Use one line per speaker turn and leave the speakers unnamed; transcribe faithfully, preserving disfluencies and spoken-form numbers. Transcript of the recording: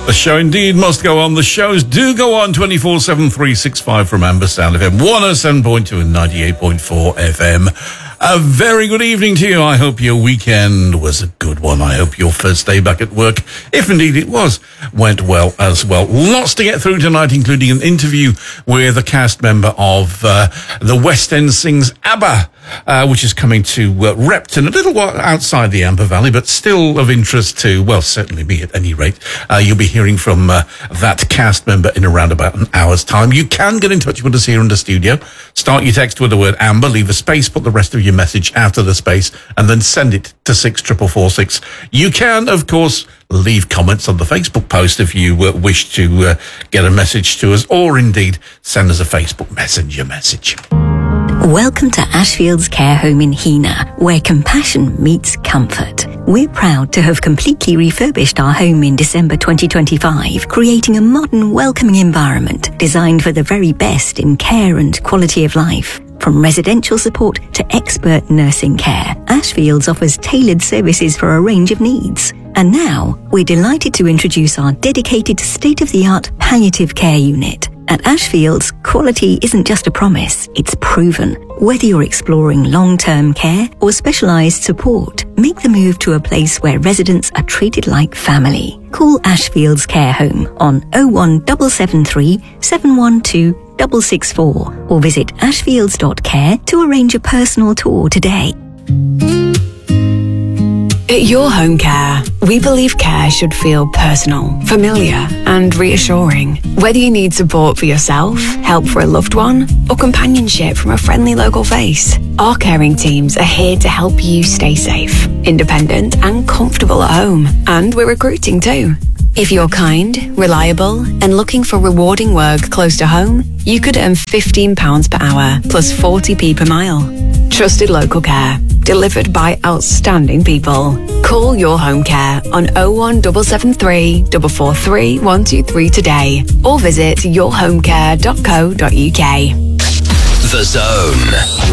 The show indeed must go on. The shows do go on twenty-four seven, three sixty-five from Amber Sound F M, one oh seven point two and ninety-eight point four F M. A very good evening to you. I hope your weekend was a good one. I hope your first day back at work, if indeed it was, went well as well. Lots to get through tonight, including an interview with a cast member of uh, The West End Sings ABBA, uh, which is coming to uh, Repton, a little while outside the Amber Valley, but still of interest to, well, certainly me at any rate. Uh, you'll be hearing from uh, that cast member in around about an hour's time. You can get in touch with us here in the studio. Start your text with the word Amber, leave a space, put the rest of your message after the space, and then send it to six four four four six. You can, of course, leave comments on the Facebook post if you uh, wish to uh, get a message to us, or indeed send us a Facebook Messenger message.
Welcome to Ashfield's Care Home in Heanor, where compassion meets comfort. We're proud to have completely refurbished our home in December twenty twenty-five, creating a modern, welcoming environment designed for the very best in care and quality of life. From residential support to expert nursing care, Ashfields offers tailored services for a range of needs. And now, we're delighted to introduce our dedicated state-of-the-art palliative care unit. At Ashfields, quality isn't just a promise, it's proven. Whether you're exploring long-term care or specialised support, make the move to a place where residents are treated like family. Call Ashfields Care Home on oh one seven seven three, seven one two, six six four or visit ashfields dot care to arrange a personal tour today.
At Your Home Care, we believe care should feel personal, familiar and reassuring. Whether you need support for yourself, help for a loved one, or companionship from a friendly local face, our caring teams are here to help you stay safe, independent and comfortable at home. And we're recruiting too. If you're kind, reliable and looking for rewarding work close to home, you could earn fifteen pounds per hour plus forty p per mile. Trusted local care, delivered by outstanding people. Call Your Home Care on oh one seven seven three, four four three, one two three today or visit your home care dot co dot uk.
The Zone.